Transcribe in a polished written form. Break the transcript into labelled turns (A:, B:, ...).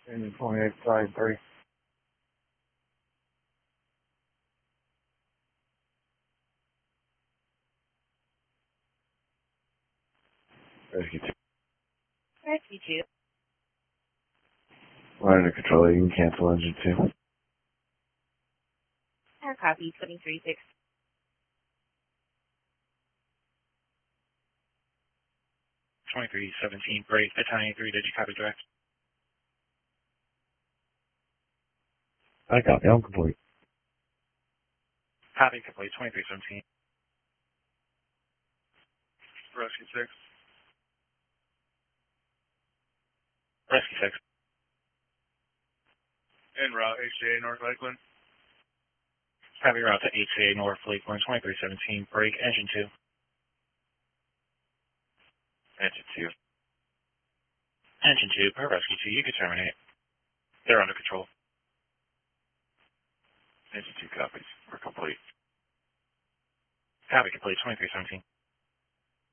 A: Engine 2853.
B: Rescue 2.
C: Rescue 2.
B: We're under control. You can cancel engine 2.
C: Copy 236.
D: 2317, break at 93, did you copy direct?
B: I copy. I'm complete.
D: Copy complete, 2317.
A: Rescue 6.
D: Rescue 6.
A: En route, HCA North Lakeland.
D: Copy route to HCA North Lakeland, 2317, break engine 2.
B: Engine 2.
D: Engine 2, per rescue 2, you can terminate. They're under control.
B: Engine 2 copies. We're complete.
D: Copy complete, 2317.